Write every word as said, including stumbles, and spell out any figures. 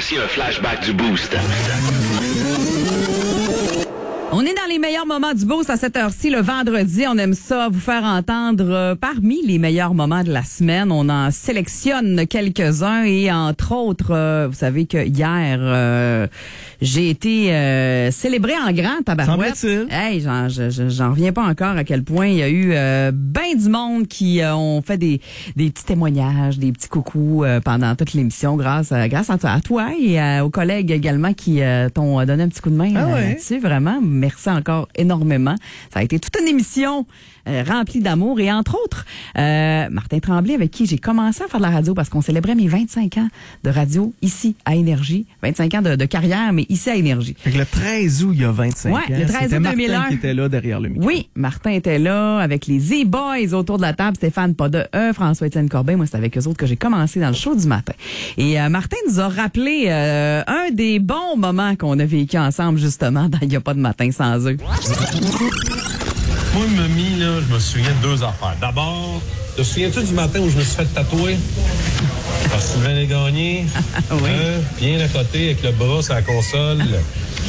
Voici un flashback du Boost. On est dans les meilleurs moments du Boost à cette heure-ci, le vendredi. On aime ça, vous faire entendre euh, parmi les meilleurs moments de la semaine. On en sélectionne quelques-uns et entre autres, euh, vous savez que hier, euh, j'ai été euh, célébré en grand, tabarouette. Semble-t-il. Hey, j'en, je- je- j'en reviens pas encore à quel point il y a eu euh, ben du monde qui euh, ont fait des, des petits témoignages, des petits coucous euh, pendant toute l'émission grâce à, grâce à, toi- à toi et euh, aux collègues également qui euh, t'ont donné un petit coup de main Ah euh, ouais? là-dessus. Vraiment, merci encore énormément. Ça a été toute une émission euh, remplie d'amour et entre autres, euh, Martin Tremblay avec qui j'ai commencé à faire de la radio parce qu'on célébrait mes vingt-cinq ans de radio ici à Énergie. vingt-cinq ans de, de carrière, mais ici à Énergie. Fait que le treize août, il y a vingt-cinq Ouais, ans, le treize c'était août Martin deux mille un. qui était là derrière le micro. Oui, Martin était là avec les Z-Boys autour de la table. Stéphane Podde, François-Étienne Corbin. Moi, c'est avec eux autres que j'ai commencé dans le show du matin. Et euh, Martin nous a rappelé euh, un des bons moments qu'on a vécu ensemble, justement, dans Il n'y a pas de matin sans eux. Moi, Mamie, là, je me souviens de deux affaires. D'abord, te souviens-tu du matin où je me suis fait tatouer? Par Sylvain Légagné. Oui. Hein? Bien à côté, avec le bras sur la console.